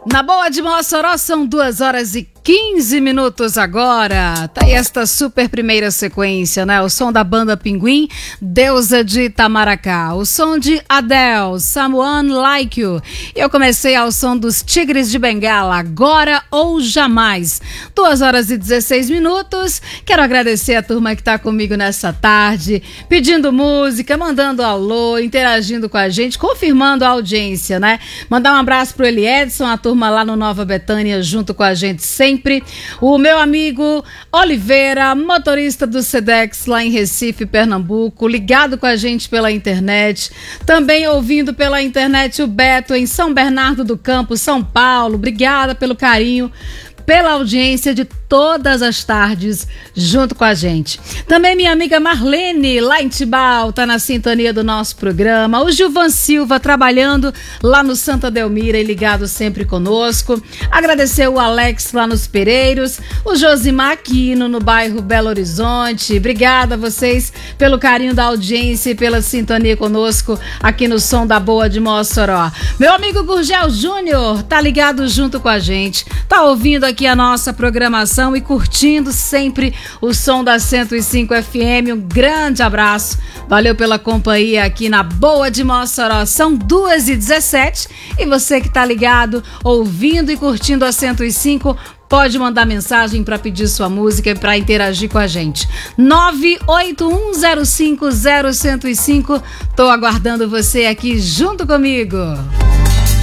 Na Boa de Mossoró são 2h15 agora. Tá aí esta super primeira sequência, né? O som da banda Pinguim, Deusa de Itamaracá. O som de Adele, Someone Like You. Eu comecei ao som dos Tigres de Bengala, Agora ou Jamais. 2h16. Quero agradecer a turma que tá comigo nessa tarde, pedindo música, mandando alô, interagindo com a gente, confirmando a audiência, né? Mandar um abraço pro Eli Edson, a turma lá no Nova Betânia, junto com a gente sempre. O meu amigo Oliveira, motorista do Sedex lá em Recife, Pernambuco, ligado com a gente pela internet. Também ouvindo pela internet o Beto em São Bernardo do Campo, São Paulo. Obrigada pelo carinho, pela audiência de todas as tardes junto com a gente. Também minha amiga Marlene, lá em Tibau, tá na sintonia do nosso programa. O Gilvan Silva trabalhando lá no Santa Delmira e ligado sempre conosco. Agradecer o Alex lá nos Pereiros, o Josimar Aquino no bairro Belo Horizonte. Obrigada a vocês pelo carinho da audiência e pela sintonia conosco aqui no Som da Boa de Mossoró. Meu amigo Gurgel Júnior tá ligado junto com a gente, tá ouvindo aqui a nossa programação e curtindo sempre o som da 105 FM. Um grande abraço, valeu pela companhia aqui na Boa de Mossoró. São 2h17 e você que tá ligado, ouvindo e curtindo a 105, pode mandar mensagem para pedir sua música e para interagir com a gente. 981050105. Tô aguardando você aqui junto comigo.